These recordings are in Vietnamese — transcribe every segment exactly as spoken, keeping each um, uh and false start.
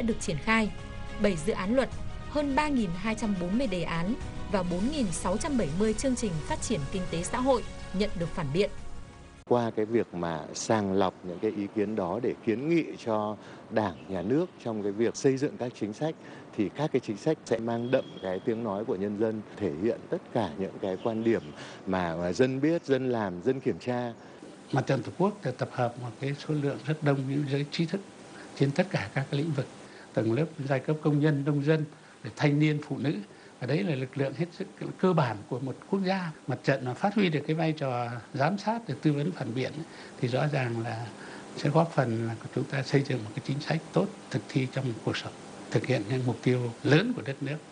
được triển khai, bảy dự án luật, hơn ba nghìn hai trăm bốn mươi đề án và bốn nghìn sáu trăm bảy mươi chương trình phát triển kinh tế xã hội nhận được phản biện. Qua cái việc mà sàng lọc những cái ý kiến đó để kiến nghị cho Đảng, Nhà nước trong cái việc xây dựng các chính sách, thì các cái chính sách sẽ mang đậm cái tiếng nói của nhân dân, thể hiện tất cả những cái quan điểm mà dân biết, dân làm, dân kiểm tra. Mặt trận Tổ quốc đã tập hợp một cái số lượng rất đông những giới trí thức trên tất cả các cái lĩnh vực, tầng lớp giai cấp công nhân, nông dân, thanh niên, phụ nữ. Và đấy là lực lượng hết sức cơ bản của một quốc gia. Mặt trận mà phát huy được cái vai trò giám sát, để tư vấn phản biện thì rõ ràng là sẽ góp phần là chúng ta xây dựng một cái chính sách tốt thực thi trong cuộc sống, thực hiện những mục tiêu lớn của đất nước.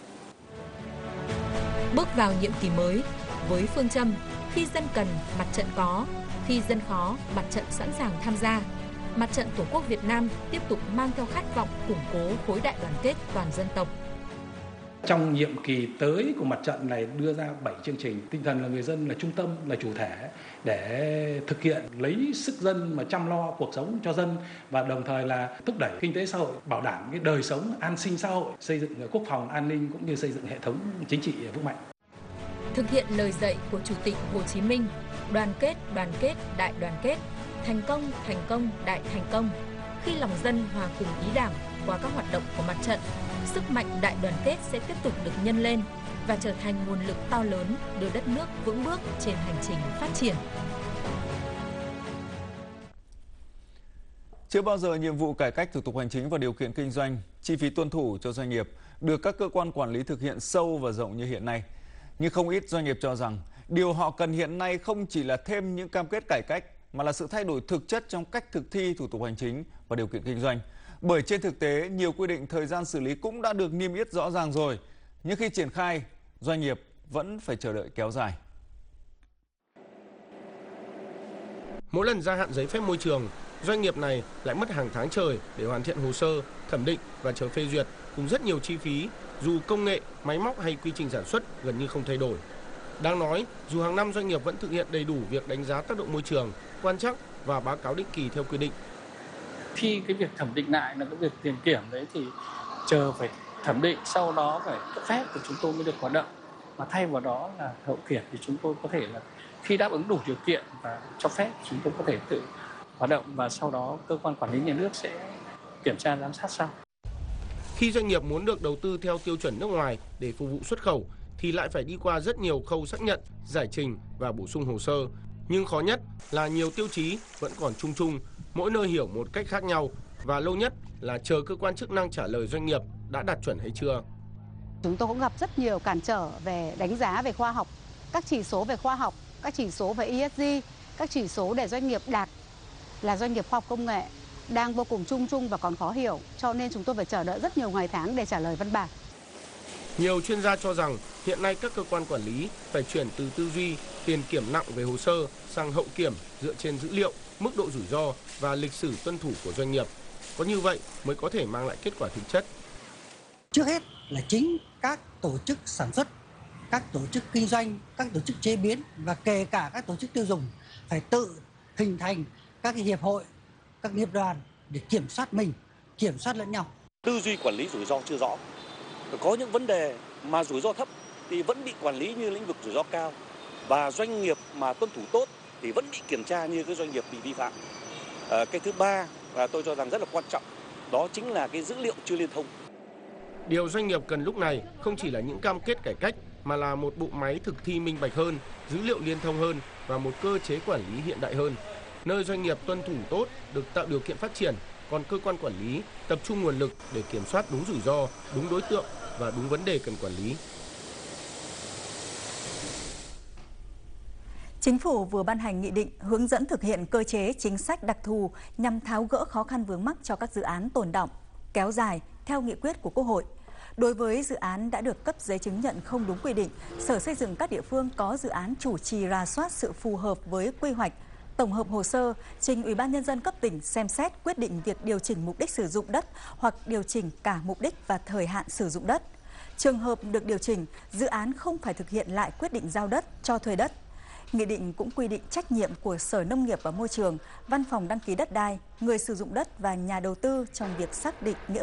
Bước vào nhiệm kỳ mới với phương châm khi dân cần, mặt trận có, khi dân khó, mặt trận sẵn sàng tham gia. Mặt trận Tổ quốc Việt Nam tiếp tục mang theo khát vọng củng cố khối đại đoàn kết toàn dân tộc. Trong nhiệm kỳ tới của mặt trận này đưa ra bảy chương trình, tinh thần là người dân là trung tâm, là chủ thể để thực hiện lấy sức dân mà chăm lo cuộc sống cho dân, và đồng thời là thúc đẩy kinh tế xã hội, bảo đảm cái đời sống an sinh xã hội, xây dựng quốc phòng an ninh cũng như xây dựng hệ thống chính trị vững mạnh. Thực hiện lời dạy của Chủ tịch Hồ Chí Minh, đoàn kết, đoàn kết, đại đoàn kết, thành công, thành công, đại thành công. Khi lòng dân hòa cùng ý Đảng qua các hoạt động của mặt trận, sức mạnh đại đoàn kết sẽ tiếp tục được nhân lên và trở thành nguồn lực to lớn đưa đất nước vững bước trên hành trình phát triển. Chưa bao giờ nhiệm vụ cải cách thủ tục hành chính và điều kiện kinh doanh, chi phí tuân thủ cho doanh nghiệp được các cơ quan quản lý thực hiện sâu và rộng như hiện nay. Nhưng không ít doanh nghiệp cho rằng điều họ cần hiện nay không chỉ là thêm những cam kết cải cách mà là sự thay đổi thực chất trong cách thực thi thủ tục hành chính và điều kiện kinh doanh. Bởi trên thực tế, nhiều quy định thời gian xử lý cũng đã được niêm yết rõ ràng rồi, nhưng khi triển khai, doanh nghiệp vẫn phải chờ đợi kéo dài. Mỗi lần gia hạn giấy phép môi trường, doanh nghiệp này lại mất hàng tháng trời để hoàn thiện hồ sơ, thẩm định và chờ phê duyệt, cùng rất nhiều chi phí, dù công nghệ, máy móc hay quy trình sản xuất gần như không thay đổi. Đáng nói, dù hàng năm doanh nghiệp vẫn thực hiện đầy đủ việc đánh giá tác động môi trường, quan trắc và báo cáo định kỳ theo quy định. Khi cái việc thẩm định lại là cái việc tiền kiểm đấy thì chờ phải thẩm định, sau đó phải cấp phép của chúng tôi mới được hoạt động. Mà thay vào đó là hậu kiểm thì chúng tôi có thể là khi đáp ứng đủ điều kiện và cho phép chúng tôi có thể tự hoạt động, và sau đó cơ quan quản lý nhà nước sẽ kiểm tra giám sát sau. Khi doanh nghiệp muốn được đầu tư theo tiêu chuẩn nước ngoài để phục vụ xuất khẩu thì lại phải đi qua rất nhiều khâu xác nhận, giải trình và bổ sung hồ sơ. Nhưng khó nhất là nhiều tiêu chí vẫn còn chung chung, mỗi nơi hiểu một cách khác nhau, và lâu nhất là chờ cơ quan chức năng trả lời doanh nghiệp đã đạt chuẩn hay chưa. Chúng tôi cũng gặp rất nhiều cản trở về đánh giá về khoa học, các chỉ số về khoa học, các chỉ số về E S G, các chỉ số để doanh nghiệp đạt là doanh nghiệp khoa học công nghệ đang vô cùng chung chung và còn khó hiểu, cho nên chúng tôi phải chờ đợi rất nhiều ngày tháng để trả lời văn bản. Nhiều chuyên gia cho rằng hiện nay các cơ quan quản lý phải chuyển từ tư duy tiền kiểm nặng về hồ sơ sang hậu kiểm dựa trên dữ liệu, mức độ rủi ro và lịch sử tuân thủ của doanh nghiệp. Có như vậy mới có thể mang lại kết quả thực chất. Trước hết là chính các tổ chức sản xuất, các tổ chức kinh doanh, các tổ chức chế biến và kể cả các tổ chức tiêu dùng phải tự hình thành các hiệp hội, các nghiệp đoàn để kiểm soát mình, kiểm soát lẫn nhau. Tư duy quản lý rủi ro chưa rõ. Có những vấn đề mà rủi ro thấp thì vẫn bị quản lý như lĩnh vực rủi ro cao, và doanh nghiệp mà tuân thủ tốt thì vẫn bị kiểm tra như cái doanh nghiệp bị vi phạm. À, cái thứ ba là tôi cho rằng rất là quan trọng, đó chính là cái dữ liệu chưa liên thông. Điều doanh nghiệp cần lúc này không chỉ là những cam kết cải cách mà là một bộ máy thực thi minh bạch hơn, dữ liệu liên thông hơn và một cơ chế quản lý hiện đại hơn. Nơi doanh nghiệp tuân thủ tốt được tạo điều kiện phát triển, còn cơ quan quản lý tập trung nguồn lực để kiểm soát đúng rủi ro, đúng đối tượng và đúng vấn đề cần quản lý. Chính phủ vừa ban hành nghị định hướng dẫn thực hiện cơ chế chính sách đặc thù nhằm tháo gỡ khó khăn vướng mắc cho các dự án tồn đọng, kéo dài theo nghị quyết của Quốc hội. Đối với dự án đã được cấp giấy chứng nhận không đúng quy định, Sở Xây dựng các địa phương có dự án chủ trì rà soát sự phù hợp với quy hoạch, tổng hợp hồ sơ, trình Ủy ban Nhân dân cấp tỉnh xem xét quyết định việc điều chỉnh mục đích sử dụng đất hoặc điều chỉnh cả mục đích và thời hạn sử dụng đất. Trường hợp được điều chỉnh, dự án không phải thực hiện lại quyết định giao đất, cho thuê đất. Nghị định cũng quy định trách nhiệm của Sở Nông nghiệp và Môi trường, Văn phòng đăng ký đất đai, người sử dụng đất và nhà đầu tư trong việc xác định nghĩa